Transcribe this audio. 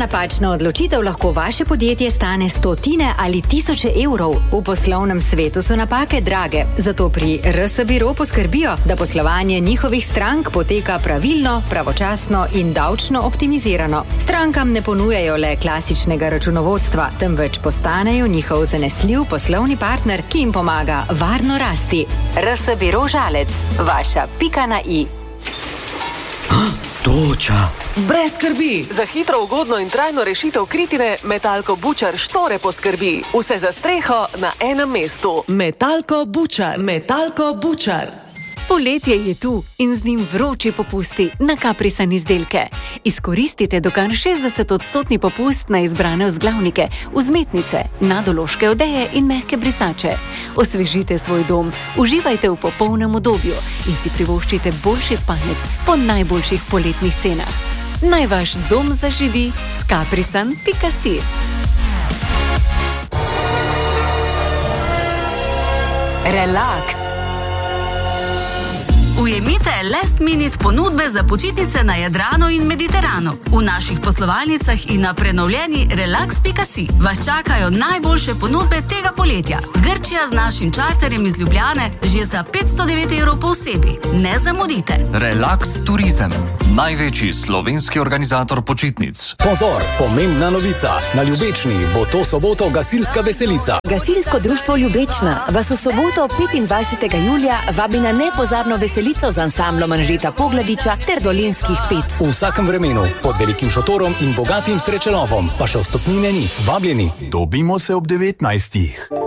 napačna odločitev lahko vaše podjetje stane stotine ali tisoče evrov. V poslovnem svetu so napake drage, zato pri RS Biro poskrbijo, da poslovanje njihovih strank poteka pravilno, pravočasno in davčno optimizirano. Strankam ne ponujajo le klasičnega računovodstva, temveč postanejo njihov zanesljiv poslovni partner, ki jim pomaga varno rasti. RS Biro Žalec, vaša pika na i. Toča. Brez skrbi. Za hitro, ugodno in trajno rešitev kritine Metalko Bučar Štore poskrbi. Vse za streho na enem mestu. Metalko Bučar. Poletje je tu in z njim vroči popusti na Caprisan izdelke. Izkoristite dokar 60% popust na izbrane vzglavnike, vzmetnice, nadološke odeje in mehke brisače. Osvežite svoj dom, uživajte v popolnem udobju in si privoščite boljši spanec po najboljših poletnih cenah. Naj vaš dom zaživi s caprisan.si. Relax. Ujemite last minute ponudbe za počitnice na Jadranu in Mediteranu. V naših poslovalnicah in na prenovljeni relax.si vas čakajo najboljše ponudbe tega poletja. Grčija z našim čarterjem iz Ljubljane že za 509 evrov po osebi. Ne zamudite. Relax Turizem, največji slovenski organizator počitnic. Pozor, pomembna novica. Na Ljubečni bo to soboto gasilska veselica. Gasilsko društvo Ljubečna vas v soboto 25. julija vabi na nepozabno veselico z ansamblom Anžeta Pogladiča ter Dolenjskih pet. V vsakem vremenu, pod velikim šotorom in bogatim srečelovom, pa še vstopnine ni. Vabljeni. Dobimo se ob 19.